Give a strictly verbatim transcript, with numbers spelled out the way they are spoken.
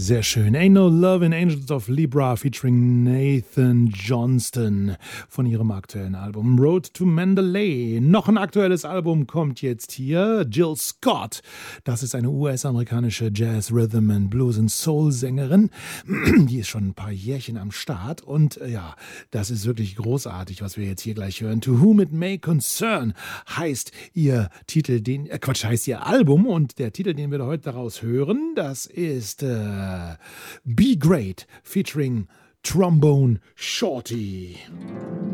Sehr schön. Ain't No Love in Angels of Libra featuring Nathan Johnston von ihrem aktuellen Album Road to Mandalay. Noch ein aktuelles Album kommt jetzt hier. Jill Scott. Das ist eine U S-amerikanische Jazz, Rhythm and Blues und Soul-Sängerin. Die ist schon ein paar Jährchen am Start und äh, ja, das ist wirklich großartig, was wir jetzt hier gleich hören. To Whom It May Concern heißt ihr Titel, den, äh, Quatsch, heißt ihr Album und der Titel, den wir heute daraus hören, das ist äh, Be Great featuring Trombone Shorty.